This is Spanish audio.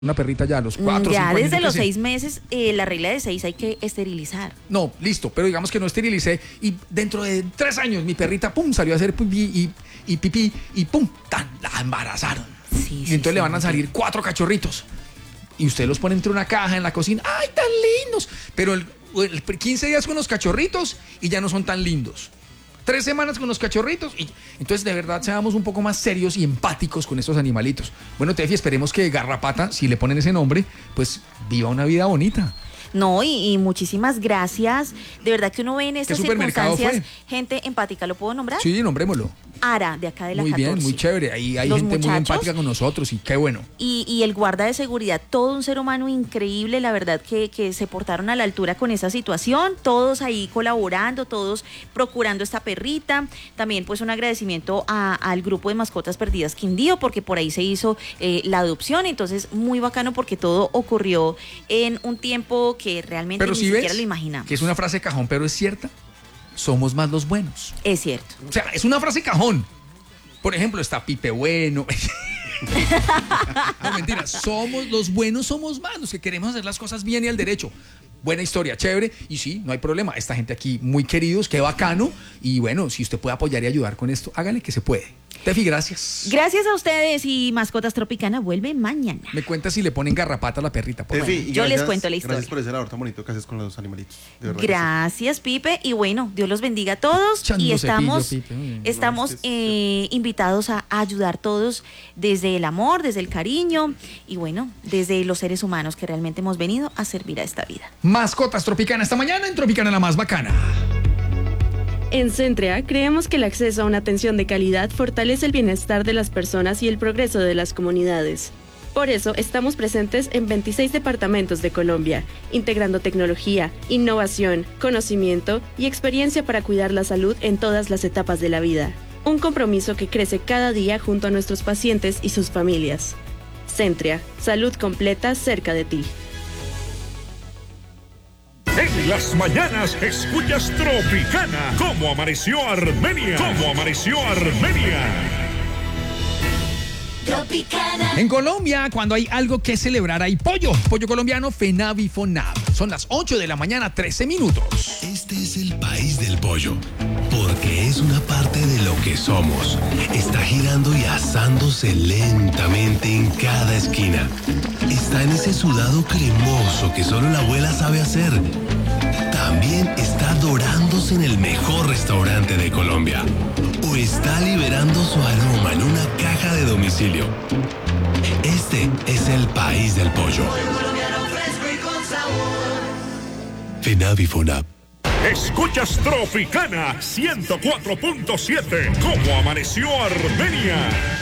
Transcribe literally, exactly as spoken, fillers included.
Una perrita ya a los cuatro, ya cinco años, desde los yo qué sé. seis meses, eh, la regla de seis hay que esterilizar. No, listo, pero digamos que no esterilicé y dentro de tres años mi perrita, pum, salió a hacer pipí y, y pipí y pum, tan, la embarazaron. Sí, y sí, entonces sí, le van a sí. salir cuatro cachorritos. Y usted los pone entre una caja en la cocina. ¡Ay, tan lindos! Pero el, el quince días con los cachorritos y ya no son tan lindos. Tres semanas con los cachorritos y entonces de verdad seamos un poco más serios y empáticos con estos animalitos. Bueno, Tefi, esperemos que Garrapata, si le ponen ese nombre, pues viva una vida bonita. No, y, y muchísimas gracias. De verdad que uno ve en estas supermercado circunstancias fue? gente empática. ¿Lo puedo nombrar? Sí, nombrémoslo. Ara, de acá de la Muy catorce. bien, muy chévere. Ahí hay Los gente muy muchachos empática con nosotros y qué bueno. Y, y el guarda de seguridad, todo un ser humano increíble, la verdad que, que se portaron a la altura con esa situación, todos ahí colaborando, todos procurando esta perrita. También pues un agradecimiento a- al grupo de mascotas perdidas Quindío, porque por ahí se hizo eh, la adopción, entonces muy bacano porque todo ocurrió en un tiempo que realmente Pero ni si siquiera ves lo imaginamos. que es una frase cajón, pero es cierta, somos más los buenos. Es cierto. O sea, es una frase cajón. Por ejemplo, está Pipe Bueno. No, mentira. Somos los buenos, somos más los que queremos hacer las cosas bien y al derecho. Buena historia, chévere. Y sí, no hay problema. Esta gente aquí muy queridos, qué bacano. Y bueno, si usted puede apoyar y ayudar con esto, hágale que se puede. Tefi, gracias. Gracias a ustedes y Mascotas Tropicana vuelve mañana. Me cuenta si le ponen Garrapata a la perrita. Por Tefi, favor. y yo les gracias- cuento la historia. Gracias por ese labor tan bonito que haces con los animalitos. De verdad que sí. Gracias, Pipe. Y bueno, Dios los bendiga a todos. Echando y estamos, cepillo, Pipe. Mm, estamos no, es que eh, invitados a, a ayudar todos desde el amor, desde el cariño y bueno, desde los seres humanos que realmente hemos venido a servir a esta vida. Mascotas Tropicana esta mañana en Tropicana la más bacana. En Centrea creemos que el acceso a una atención de calidad fortalece el bienestar de las personas y el progreso de las comunidades. Por eso estamos presentes en veintiséis departamentos de Colombia, integrando tecnología, innovación, conocimiento y experiencia para cuidar la salud en todas las etapas de la vida. Un compromiso que crece cada día junto a nuestros pacientes y sus familias. Centrea, salud completa cerca de ti. En las mañanas escuchas Tropicana. ¿Cómo amaneció Armenia? ¿Cómo amaneció Armenia? En Colombia, cuando hay algo que celebrar, hay pollo. Pollo colombiano Fenavifonab. Son las ocho de la mañana, trece minutos. Este es el país del pollo, porque es una parte de lo que somos. Está girando y asándose lentamente en cada esquina. Está en ese sudado cremoso que solo la abuela sabe hacer. También está dorándose en el mejor restaurante de Colombia. O está liberando su aroma en una caja de domicilio. Este es el país del pollo. Fenavifonab. Escuchas Tropicana ciento cuatro punto siete. ¿Cómo amaneció Armenia?